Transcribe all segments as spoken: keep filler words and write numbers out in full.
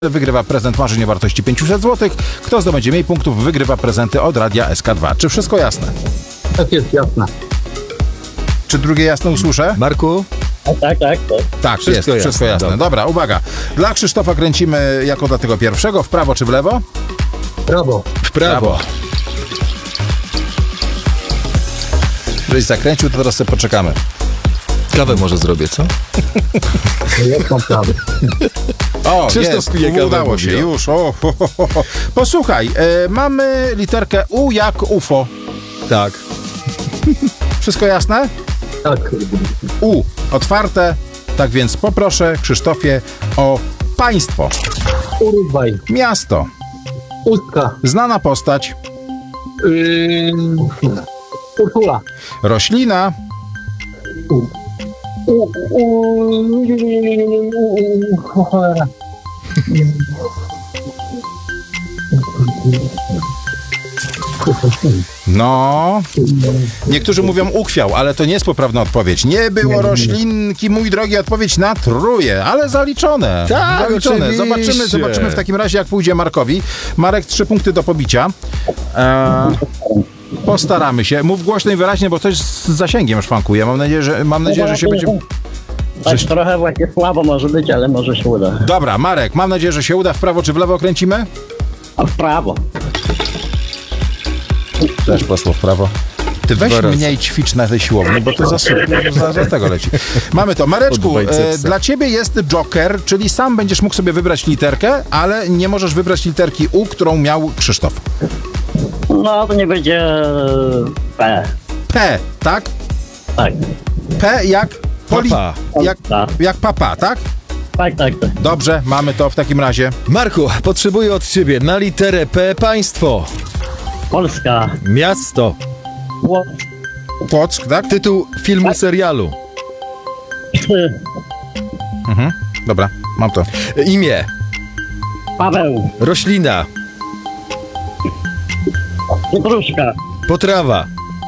Wygrywa prezent marzeń o wartości pięćset złotych. Kto zdobędzie mniej punktów, wygrywa prezenty od Radia S K dwa. Czy wszystko jasne? Tak jest, jasne. Czy drugie jasne usłyszę? Marku? Tak, tak, tak. Tak, Wszystko jest, jasne. wszystko jasne. Dobra. Dobra, uwaga. Dla Krzysztofa kręcimy jako dla tego pierwszego. W prawo czy w lewo? Brawo. W prawo. Brawo. Żeś zakręcił, to teraz sobie poczekamy. Kawę może zrobię, co? Jest mam prawo. O, Krzysztof jest, pije kawę, udało się, mówię. już. O, ho, ho, ho, ho. Posłuchaj, e, mamy literkę U jak U F O. Tak. Wszystko jasne? Tak. U, otwarte. Tak więc poproszę, Krzysztofie, o państwo, Urugwaj. miasto, Ustka. znana postać, Yy... Urszula. roślina, U. U. U. U. Cholera. no... Niektórzy mówią ukwiał, ale to nie jest poprawna odpowiedź. Nie było roślinki, mój drogi, odpowiedź na truje, ale zaliczone. Tak, zaliczone. oczywiście. Zobaczymy, zobaczymy w takim razie, jak pójdzie Markowi. Marek, trzy punkty do pobicia. E, postaramy się. Mów głośno i wyraźnie, bo coś z zasięgiem szwankuje. Mam nadzieję, że, mam nadzieję, że się będzie... Tak trochę właśnie słabo może być, ale może się uda. Dobra, Marek, mam nadzieję, że się uda. W prawo czy w lewo kręcimy? A w prawo. Też poszło w prawo. Ty weź Dwa razy. mniej ćwicz na tej siłowni, bo to za, za, za tego leci. Mamy to. Mareczku, Od bicepsa. e, dla ciebie jest joker, czyli sam będziesz mógł sobie wybrać literkę, ale nie możesz wybrać literki U, którą miał Krzysztof. No to nie będzie P. P, tak? Tak. P jak poli... Papa. Jak, Tak. jak papa, tak? Tak, tak, tak. Dobrze, mamy to w takim razie. Marku, potrzebuję od ciebie na literę P państwo, Polska. miasto, Łódź. Płock, tak? tytuł filmu, serialu, Mhm. Dobra, mam to. imię, Paweł. roślina, Pietruszka. potrawa,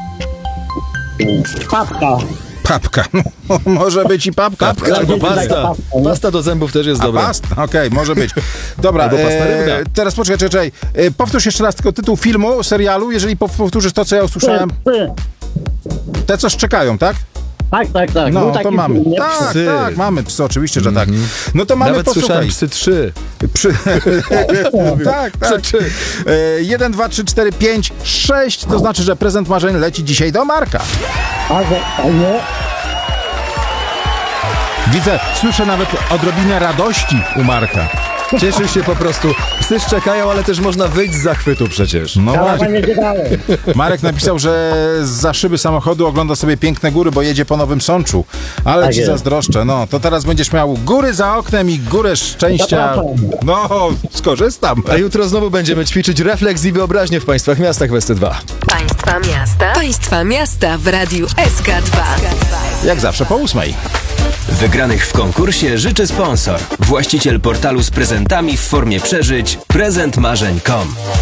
Papka. Papka. Może być i papka. papka albo pasta. Pasta do zębów też jest A dobra. pasta? Okej, może być. Dobra, Albo pasta rybna. teraz poczekaj, czekaj, czekaj. E, powtórz jeszcze raz tylko tytuł filmu, serialu, jeżeli pow- powtórzysz to, co ja usłyszałem. Psy. Te, co szczekają, tak? Tak, tak, tak. No, Był to taki mamy. film, nie? Tak, Psy. tak, mamy psy, oczywiście, że tak. No to mamy, Nawet posłuchaj. słyszałem psy trzy. Przy... tak, tak. Psy. E, jeden, dwa, trzy, cztery, pięć, sześć, to znaczy, że prezent marzeń leci dzisiaj do Marka. A, że- a nie? Widzę, słyszę nawet odrobinę radości u Marka. Cieszy się po prostu. Psy szczekają, ale też można wyjść z zachwytu przecież. No Kawa właśnie. nie dalej. Marek napisał, że za szyby samochodu ogląda sobie piękne góry, bo jedzie po Nowym Sączu. Ale Tak ci jest. zazdroszczę. No, to teraz będziesz miał góry za oknem i górę szczęścia. Zapraszam. No, skorzystam. A jutro znowu będziemy ćwiczyć refleks i wyobraźnię w państwach miastach w S C dwa. Państwa miasta. Państwa miasta w Radiu S K dwa. Jak zawsze po ósmej. Wygranych w konkursie życzy sponsor. Właściciel portalu z prezentami w formie przeżyć prezent marzeń kropka com.